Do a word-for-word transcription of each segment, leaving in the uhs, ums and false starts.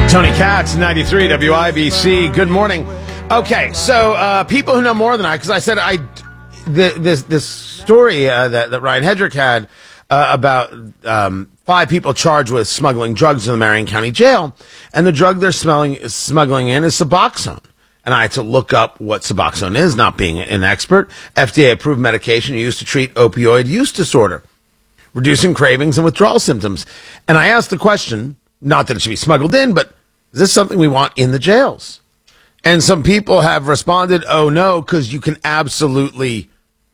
Tony Katz, ninety-three W I B C. Good morning. Okay, so uh, people who know more than I, because I said I, the, this this story uh, that, that Ryan Hedrick had uh, about um, five people charged with smuggling drugs in the Marion County Jail, and the drug they're smelling, smuggling in is Suboxone. And I had to look up what Suboxone is, not being an expert. F D A-approved medication used to treat opioid use disorder, reducing cravings and withdrawal symptoms. And I asked the question, not that it should be smuggled in, but is this something we want in the jails? And some people have responded, oh, no, because you can absolutely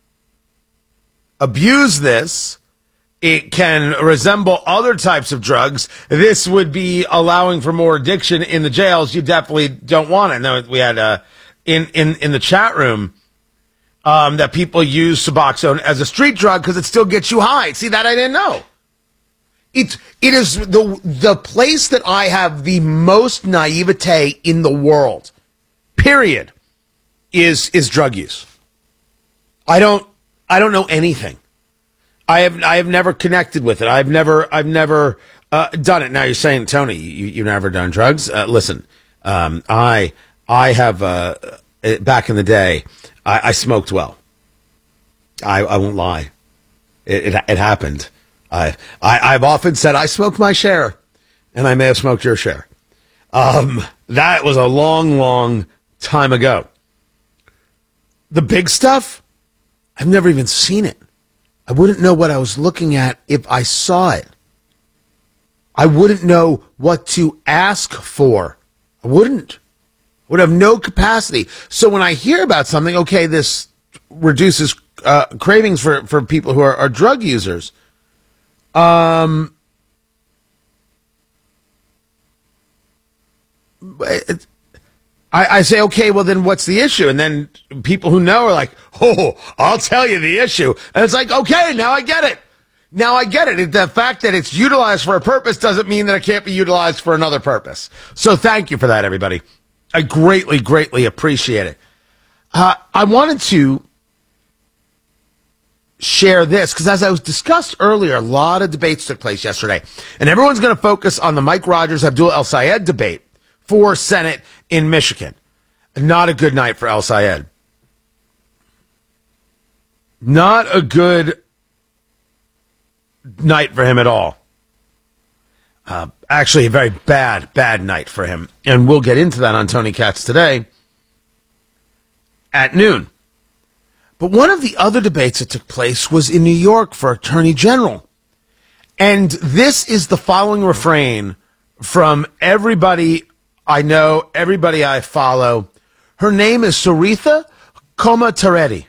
abuse this. It can resemble other types of drugs. This would be allowing for more addiction in the jails. You definitely don't want it. Now, we had uh, in, in, in the chat room um, that people use Suboxone as a street drug because it still gets you high. See, that I didn't know. It, it is the the place that I have the most naivete in the world, period, is is drug use. I don't I don't know anything. I have I have never connected with it. I've never I've never uh, done it. Now you're saying, Tony, you you've never done drugs? Uh, listen, um, I I have uh, back in the day I, I smoked well. I I won't lie. It it, it happened. I, I, I've often said I smoked my share, and I may have smoked your share. Um, that was a long, long time ago. The big stuff, I've never even seen it. I wouldn't know what I was looking at if I saw it. I wouldn't know what to ask for. I wouldn't. Would have no capacity. So when I hear about something, okay, this reduces uh, cravings for, for people who are, are drug users. Um, it, I, I say, okay, well then what's the issue? And then people who know are like, oh, I'll tell you the issue. And it's like, okay, now I get it. Now I get it. The fact that it's utilized for a purpose doesn't mean that it can't be utilized for another purpose. So thank you for that, everybody. I greatly, greatly appreciate it. Uh, I wanted to share this because as I was discussed earlier, a lot of debates took place yesterday, and everyone's going to focus on the Mike Rogers Abdul El Sayed debate for Senate in Michigan. Not a good night for El Sayed. Not a good night for him at all. Uh, actually, a very bad, bad night for him, and we'll get into that on Tony Katz today at noon. But one of the other debates that took place was in New York for Attorney General. And this is the following refrain from everybody I know, everybody I follow. Her name is Saritha Komatareddy.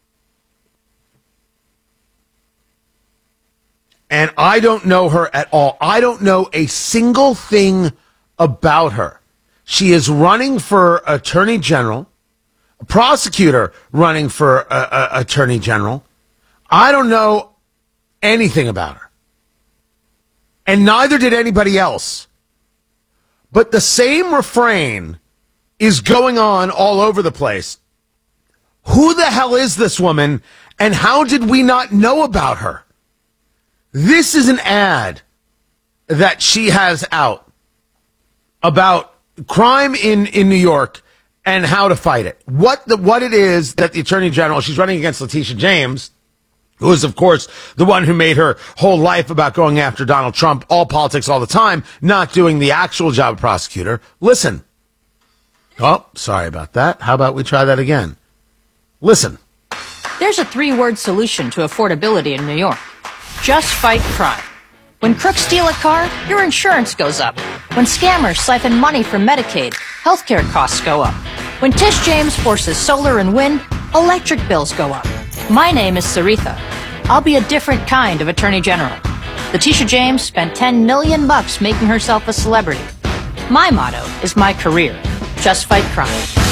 And I don't know her at all. I don't know a single thing about her. She is running for Attorney General. A prosecutor running for uh, uh, Attorney General. I don't know anything about her. And neither did anybody else. But the same refrain is going on all over the place. Who the hell is this woman, and how did we not know about her? This is an ad that she has out about crime in, in New York and how to fight it. What the what it is that the Attorney General, she's running against Letitia James, who is, of course, the one who made her whole life about going after Donald Trump, all politics all the time, not doing the actual job of prosecutor. Listen. Oh, sorry about that. How about we try that again? Listen. There's a three-word solution to affordability in New York. Just fight crime. When crooks steal a car, your insurance goes up. When scammers siphon money from Medicaid, healthcare costs go up. When Tish James forces solar and wind, electric bills go up. My name is Saritha. I'll be a different kind of Attorney General. Letitia James spent ten million bucks making herself a celebrity. My motto is my career. Just fight crime.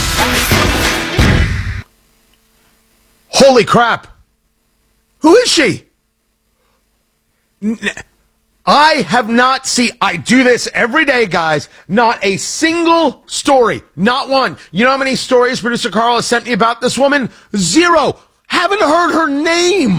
Holy crap. Who is she? I have not seen, I do this every day, guys, not a single story, not one. You know how many stories producer Carl has sent me about this woman? Zero. Haven't heard her name.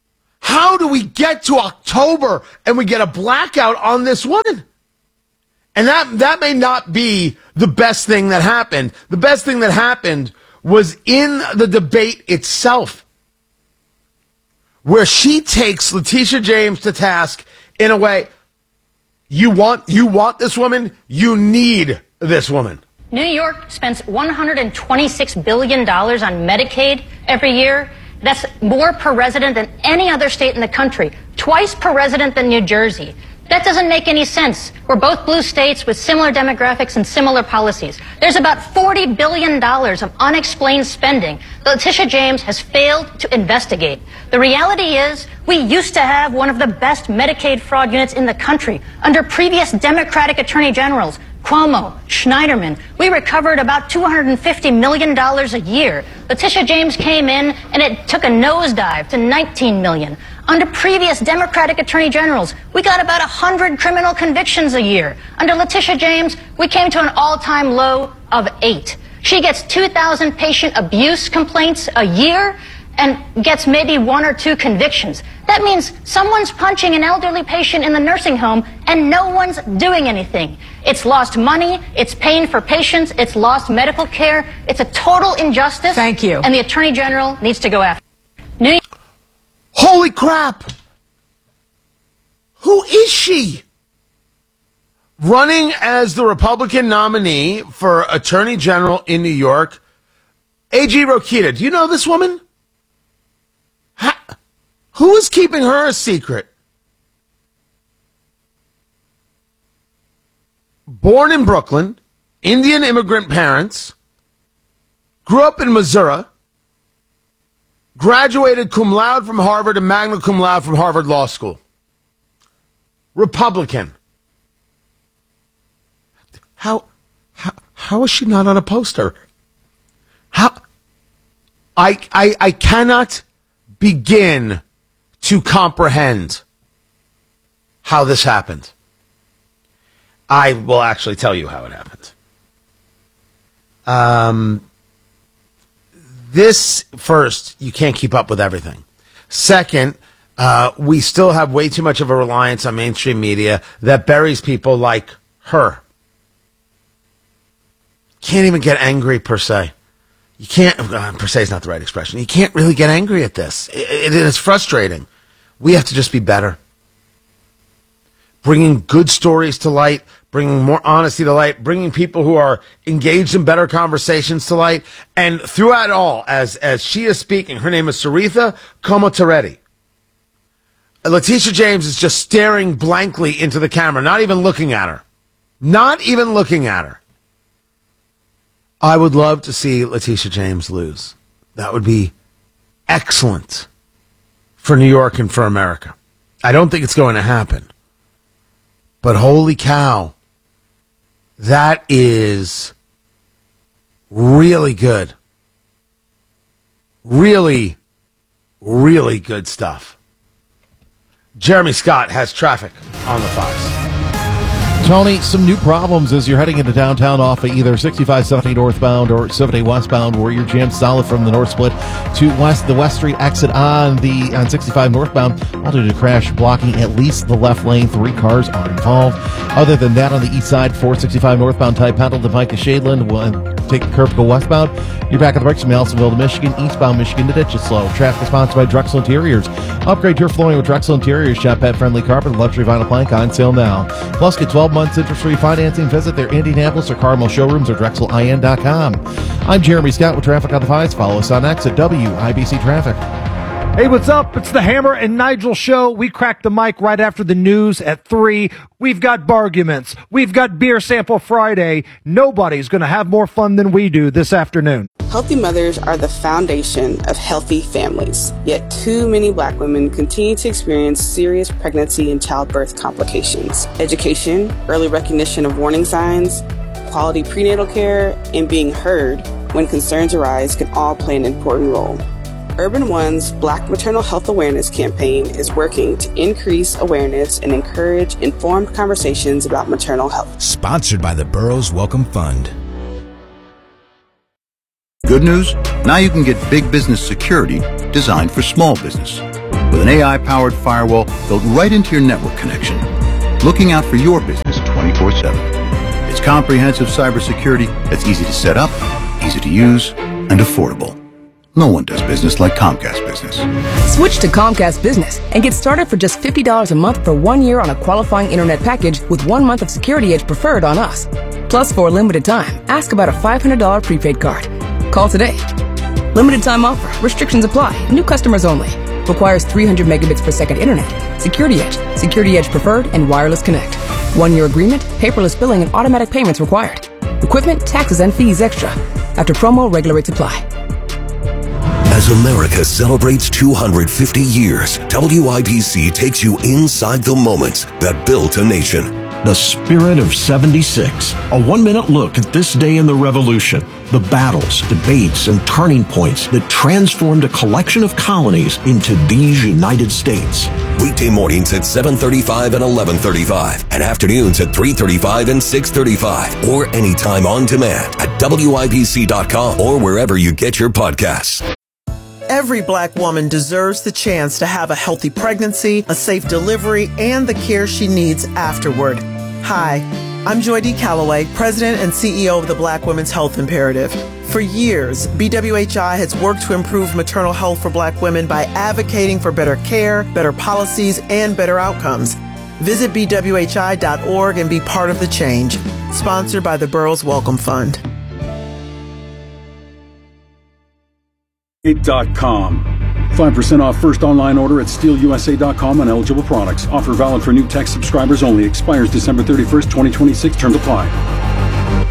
How do we get to October and we get a blackout on this woman? And that, that may not be the best thing that happened. The best thing that happened was in the debate itself, where she takes Letitia James to task in a way, you want, you want this woman, you need this woman. New York spends one hundred twenty-six billion dollars on Medicaid every year. That's more per resident than any other state in the country, twice per resident than New Jersey. That doesn't make any sense. We're both blue states with similar demographics and similar policies. There's about forty billion dollars of unexplained spending that Letitia James has failed to investigate. The reality is we used to have one of the best Medicaid fraud units in the country under previous Democratic attorney generals, Cuomo, Schneiderman. We recovered about two hundred fifty million dollars a year. Letitia James came in and it took a nosedive to nineteen million dollars. Under previous Democratic attorney generals, we got about one hundred criminal convictions a year. Under Letitia James, we came to an all-time low of eight. She gets two thousand patient abuse complaints a year and gets maybe one or two convictions. That means someone's punching an elderly patient in the nursing home and no one's doing anything. It's lost money, it's pain for patients, it's lost medical care, it's a total injustice. Thank you. And the Attorney General needs to go after New Holy crap! Who is she? Running as the Republican nominee for Attorney General in New York, A G Rokita. Do you know this woman? How, who is keeping her a secret? Born in Brooklyn, Indian immigrant parents, grew up in Missouri, graduated cum laude from Harvard and magna cum laude from Harvard Law School. Republican. How, how, how is she not on a poster? How, I, I, I cannot begin to comprehend how this happened. I will actually tell you how it happened. Um, this, first, you can't keep up with everything. Second, uh, we still have way too much of a reliance on mainstream media that buries people like her. Can't even get angry, per se. You can't, uh, per se is not the right expression. You can't really get angry at this. It, it is frustrating. We have to just be better. Bringing good stories to light, bringing more honesty to light, bringing people who are engaged in better conversations to light. And throughout it all, as, as she is speaking, her name is Saritha Komotareddy. Letitia James is just staring blankly into the camera, not even looking at her. Not even looking at her. I would love to see Letitia James lose. That would be excellent for New York and for America. I don't think it's going to happen. But holy cow, that is really good. Really, really good stuff. Jeremy Scott has traffic on the Fox. Tony, some new problems as you're heading into downtown off of either sixty-five seventy northbound or seventy westbound, where you're jammed solid from the north split to west, the West Street exit on the on sixty-five northbound, all due to crash blocking at least the left lane. Three cars are involved. Other than that, on the east side, four sixty-five northbound, Ty Pendleton, Pike to Shadeland, will take the curb to go westbound. You're back at the brakes from Nelsonville to Michigan, eastbound Michigan to ditch is slow. Traffic sponsored by Drexel Interiors. Upgrade your flooring with Drexel Interiors. Shop pet friendly carpet and luxury vinyl plank on sale now. Plus, get twelve months interest-free financing. Visit their Indianapolis or Carmel showrooms or Drexel I N dot com. I'm Jeremy Scott with Traffic on the Fives. Follow us on X at W I B C Traffic. Hey, what's up? It's the Hammer and Nigel show. We crack the mic right after the news at three. We've got Barguments. We've got Beer Sample Friday. Nobody's going to have more fun than we do this afternoon. Healthy mothers are the foundation of healthy families. Yet too many black women continue to experience serious pregnancy and childbirth complications. Education, early recognition of warning signs, quality prenatal care, and being heard when concerns arise can all play an important role. Urban One's Black Maternal Health Awareness campaign is working to increase awareness and encourage informed conversations about maternal health. Sponsored by the Burroughs Welcome Fund. Good news? Now you can get big business security designed for small business. With an A I-powered firewall built right into your network connection. Looking out for your business twenty-four seven. It's comprehensive cybersecurity that's easy to set up, easy to use, and affordable. No one does business like Comcast Business. Switch to Comcast Business and get started for just fifty dollars a month for one year on a qualifying internet package with one month of Security Edge Preferred on us. Plus, for a limited time, ask about a five hundred dollars prepaid card. Call today. Limited time offer. Restrictions apply. New customers only. Requires three hundred megabits per second internet. Security Edge, Security Edge Preferred, and Wireless Connect. One-year agreement, paperless billing, and automatic payments required. Equipment, taxes, and fees extra. After promo, regular rates apply. As America celebrates two hundred fifty years, W I B C takes you inside the moments that built a nation. The Spirit of seventy-six, a one-minute look at this day in the Revolution, the battles, debates, and turning points that transformed a collection of colonies into these United States. Weekday mornings at seven thirty-five and eleven thirty-five, and afternoons at three thirty-five and six thirty-five, or anytime on demand at W I B C dot com or wherever you get your podcasts. Every Black woman deserves the chance to have a healthy pregnancy, a safe delivery, and the care she needs afterward. Hi, I'm Joy D. Calloway, President and C E O of the Black Women's Health Imperative. For years, B W H I has worked to improve maternal health for Black women by advocating for better care, better policies, and better outcomes. Visit B W H I dot org and be part of the change. Sponsored by the Burroughs Welcome Fund. dot com. five percent off first online order at steel u s a dot com on eligible products. Offer valid for new tech subscribers only. Expires December thirty-first, twenty twenty-six. Terms apply.